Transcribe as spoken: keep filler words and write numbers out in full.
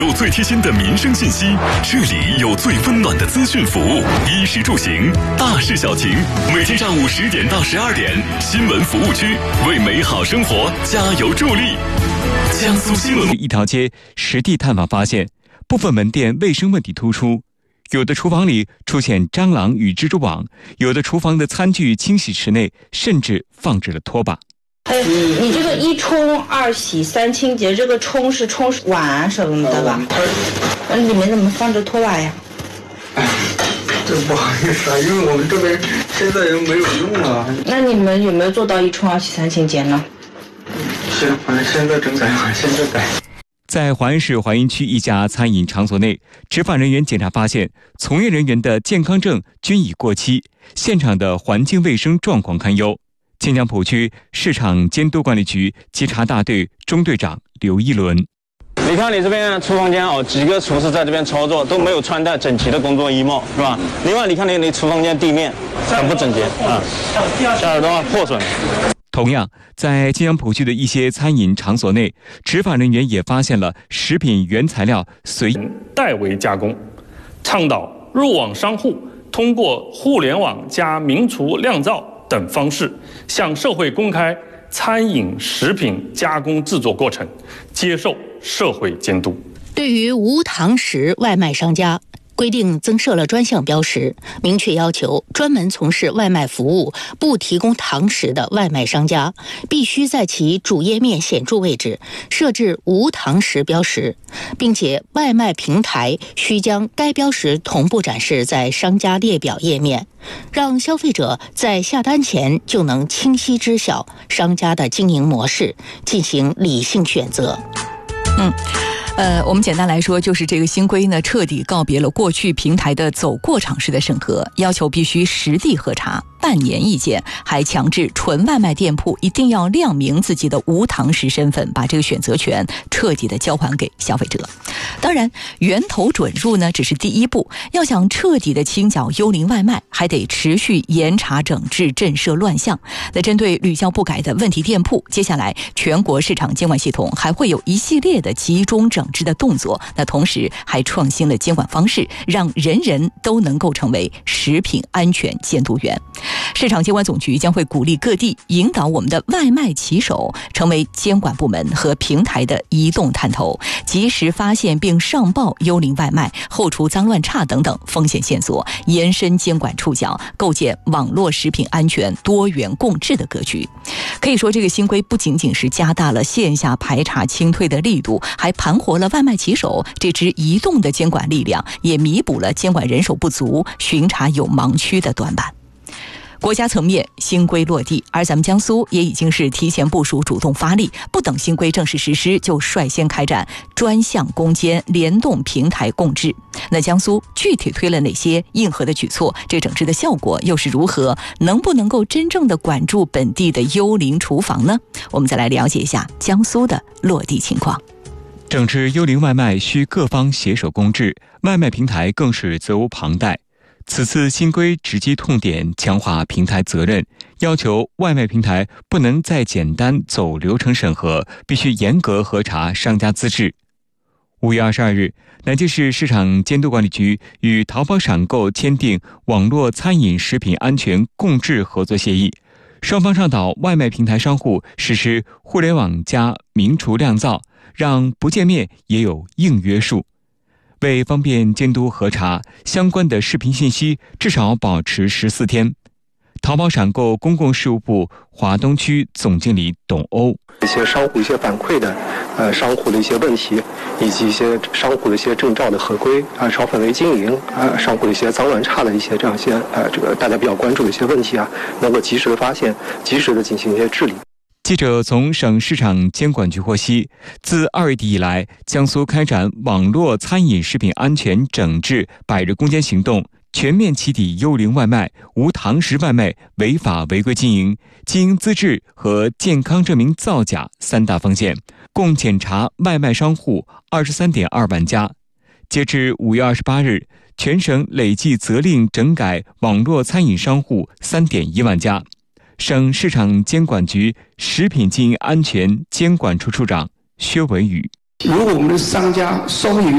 有最贴心的民生信息，这里有最温暖的资讯服务，衣食住行，大事小情。每天上午十点到十二点，新闻服务区为美好生活加油助力。江苏新闻一条街实地探访发现，部分门店卫生问题突出，有的厨房里出现蟑螂与蜘蛛网，有的厨房的餐具清洗池内甚至放置了拖把。 哎，你这个一冲二洗三清洁，这个冲是冲碗什么的吧？那里面怎么放着拖把呀？ 哎，这不好意思啊，因为我们这边现在人没有用了。 那你们有没有做到一冲二洗三清洁呢？ 是，反正现在正在现在改。 在华安市华阴区一家餐饮场所内，执法人员检查发现，从业人员的健康证均已过期，现场的环境卫生状况堪忧。晋江浦区市场监督管理局稽查大队中队长刘一伦： 你看你这边厨房间哦，几个厨师在这边操作都没有穿戴整齐的工作衣帽，是吧？另外，你看你你厨房间地面很不整洁啊，下水道破损。 同样，在晋江浦区的一些餐饮场所内，执法人员也发现了食品原材料随代为加工，倡导入网商户通过互联网加明厨亮照等方式，向社会公开餐饮食品加工制作过程，接受社会监督。 对于无堂食外卖商家，规定增设了专项标识，明确要求专门从事外卖服务不提供堂食的外卖商家，必须在其主页面显著位置设置无堂食标识，并且外卖平台需将该标识同步展示在商家列表页面，让消费者在下单前就能清晰知晓商家的经营模式，进行理性选择。 嗯。呃，我们简单来说，就是这个新规呢，彻底告别了过去平台的走过场式的审核，要求必须实地核查、半年意见，还强制纯外卖店铺一定要亮明自己的无堂食身份，把这个选择权彻底的交还给消费者。当然，源头准入呢只是第一步，要想彻底的清剿幽灵外卖，还得持续严查整治、震慑乱象。那针对屡教不改的问题店铺，接下来全国市场监管系统还会有一系列的集中整治的动作，那同时还创新了监管方式，让人人都能够成为食品安全监督员。市场监管总局将会鼓励各地引导我们的外卖骑手成为监管部门和平台的移动探头，及时发现并上报幽灵外卖、后厨脏乱差等等风险线索，延伸监管触角，构建网络食品安全多元共治的格局。可以说，这个新规不仅仅是加大了线下排查清退的力度，还盘活了外卖骑手这支移动的监管力量，也弥补了监管人手不足、巡查有盲区的短板。国家层面新规落地，而咱们江苏也已经是提前部署、主动发力，不等新规正式实施，就率先开展专项攻坚、联动平台共治。那江苏具体推了哪些硬核的举措？这整治的效果又是如何？能不能够真正的管住本地的幽灵厨房呢？我们再来了解一下江苏的落地情况。 整治幽灵外卖需各方携手共治，外卖平台更是责无旁贷。此次新规直击痛点，强化平台责任，要求外卖平台不能再简单走流程审核，必须严格核查商家资质。五月二十二日，南京市市场监督管理局与淘宝闪购签订网络餐饮食品安全共治合作协议，双方倡导外卖平台商户实施互联网加明厨亮照，让不见面也有硬约束。为方便监督核查，相关的视频信息至少保持十四天。淘宝闪购公共事务部华东区总经理董欧： 一些商户一些反馈的，呃，商户的一些问题，以及一些商户的一些证照的合规啊、超范围经营啊、商户的一些脏乱差的一些这样一些呃，这个大家比较关注的一些问题啊，能够及时的发现，及时的进行一些治理。 记者从省市场监管局获悉，自二月底以来，江苏开展网络餐饮食品安全整治百日攻坚行动，全面起底幽灵外卖、无堂食外卖违法违规经营、经营资质和健康证明造假三大风险，共检查外卖商户二十三点二万家。截至五月二十八日，全省累计责令整改网络餐饮商户三点一万家。省市场监管局食品经营安全监管处处长薛文宇： 如果我们的商家稍微有